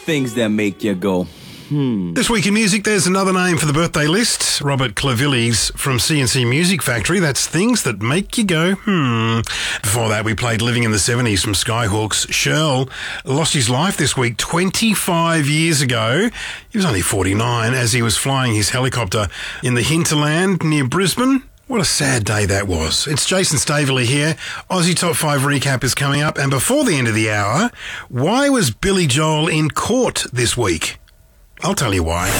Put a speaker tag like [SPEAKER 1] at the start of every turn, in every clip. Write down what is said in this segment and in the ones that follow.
[SPEAKER 1] Things that make you go,
[SPEAKER 2] This week in music, there's another name for the birthday list. Robert Clavillies from CNC Music Factory. That's Things That Make You Go, Before that, we played Living in the 70s from Skyhawks. Shirl lost his life this week 25 years ago. He was only 49 as he was flying his helicopter in the hinterland near Brisbane. What a sad day that was. It's Jason Staveley here. Aussie Top 5 recap is coming up. And before the end of the hour, why was Billy Joel in court this week? I'll tell you why.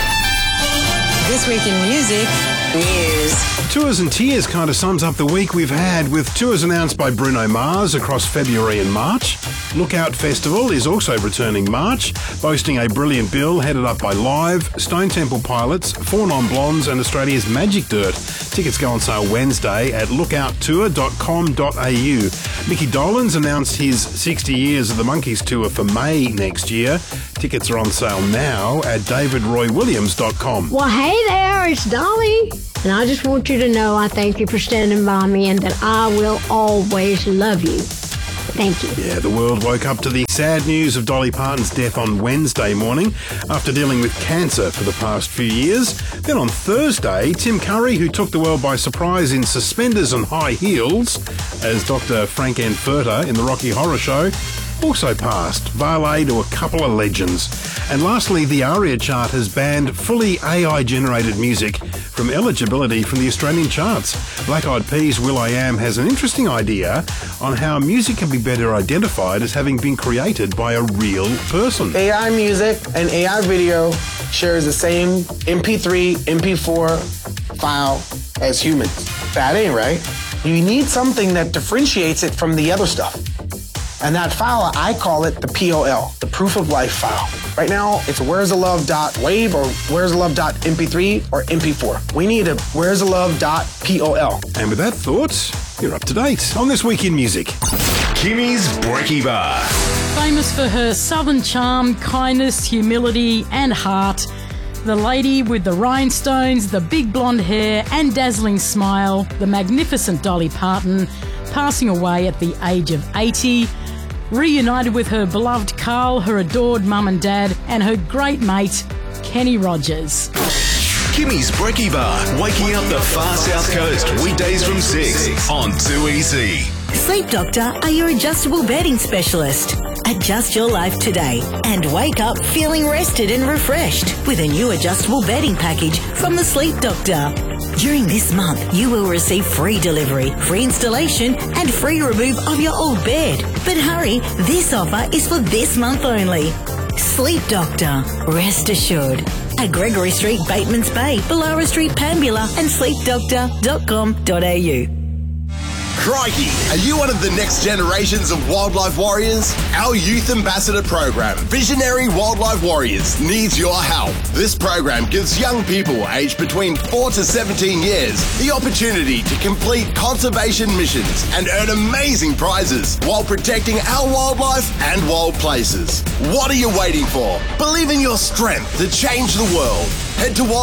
[SPEAKER 3] This week in music, news.
[SPEAKER 2] Tours and Tears kind of sums up the week we've had, with tours announced by Bruno Mars across February and March. Lookout Festival is also returning March, boasting a brilliant bill headed up by Live, Stone Temple Pilots, Four Non Blondes and Australia's Magic Dirt. Tickets go on sale Wednesday at lookouttour.com.au. Mickey Dolenz announced his 60 Years of the Monkees tour for May next year. Tickets are on sale now at davidroywilliams.com.
[SPEAKER 4] Well, hey there, it's Dolly. And I just want you to know I thank you for standing by me and that I will always love you. Thank you.
[SPEAKER 2] Yeah, the world woke up to the sad news of Dolly Parton's death on Wednesday morning after dealing with cancer for the past few years. Then on Thursday, Tim Curry, who took the world by surprise in suspenders and high heels as Dr. Frank Anfurter in the Rocky Horror Show, also passed, valet to a couple of legends. And lastly, the ARIA chart has banned fully AI-generated music from eligibility from the Australian charts. Black Eyed Peas' will.i.am has an interesting idea on how music can be better identified as having been created by a real person.
[SPEAKER 5] AI music and AI video shares the same MP3, MP4 file as humans. That ain't right. You need something that differentiates it from the other stuff. And that file, I call it the POL, the proof of life file. Right now, it's where'sthelove.wave or where'sthelove.mp3 or MP4. We need a where'sthelove.pol.
[SPEAKER 2] And with that thought, you're up to date on This Week in Music.
[SPEAKER 6] Kimmy's Brekkie Bar.
[SPEAKER 7] Famous for her southern charm, kindness, humility and heart, the lady with the rhinestones, the big blonde hair and dazzling smile, the magnificent Dolly Parton, passing away at the age of 80, reunited with her beloved Carl, her adored mum and dad, and her great mate, Kenny Rogers.
[SPEAKER 6] Kimmy's Brekkie Bar, waking up the far south coast, weekdays from 6 on 2EZ.
[SPEAKER 3] Sleep Doctor are your adjustable bedding specialist. Adjust your life today and wake up feeling rested and refreshed with a new adjustable bedding package from the Sleep Doctor. During this month, you will receive free delivery, free installation and free remove of your old bed. But hurry, this offer is for this month only. Sleep Doctor, rest assured. At Gregory Street, Batemans Bay, Bellara Street, Pambula and sleepdoctor.com.au.
[SPEAKER 6] Crikey, are you one of the next generations of wildlife warriors? Our youth ambassador program, Visionary Wildlife Warriors, needs your help. This program gives young people aged between 4 to 17 years the opportunity to complete conservation missions and earn amazing prizes while protecting our wildlife and wild places. What are you waiting for? Believe in your strength to change the world. Head to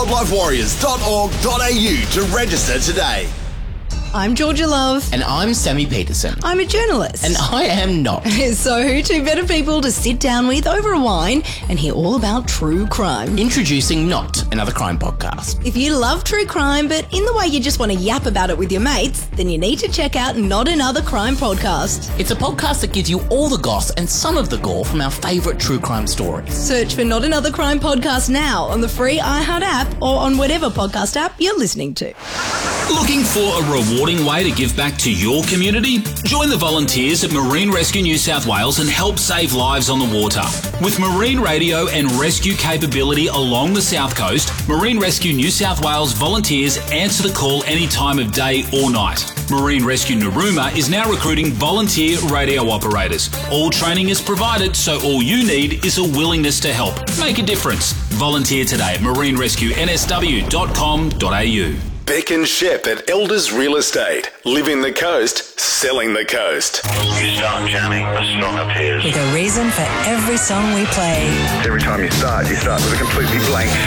[SPEAKER 6] wildlifewarriors.org.au to register today.
[SPEAKER 8] I'm Georgia Love.
[SPEAKER 9] And I'm Sammy Peterson.
[SPEAKER 8] I'm a journalist.
[SPEAKER 9] And I am not.
[SPEAKER 8] So, two better people to sit down with over a wine and hear all about true crime.
[SPEAKER 9] Introducing Not, another crime podcast.
[SPEAKER 8] If you love true crime, but in the way you just want to yap about it with your mates, then you need to check out Not Another Crime Podcast.
[SPEAKER 9] It's a podcast that gives you all the goss and some of the gore from our favourite true crime stories.
[SPEAKER 8] Search for Not Another Crime Podcast now on the free iHeart app or on whatever podcast app you're listening to.
[SPEAKER 10] Looking for a rewarding way to give back to your community? Join the volunteers at Marine Rescue New South Wales and help save lives on the water. With marine radio and rescue capability along the south coast, Marine Rescue New South Wales volunteers answer the call any time of day or night. Marine Rescue Narooma is now recruiting volunteer radio operators. All training is provided, so all you need is a willingness to help. Make a difference. Volunteer today at marinerescuensw.com.au.
[SPEAKER 6] Beck and Shep at Elders Real Estate. Living the coast, selling the coast.
[SPEAKER 11] You start jamming, the song appears.
[SPEAKER 3] With a reason for every song we play.
[SPEAKER 11] Every time you start with a completely blank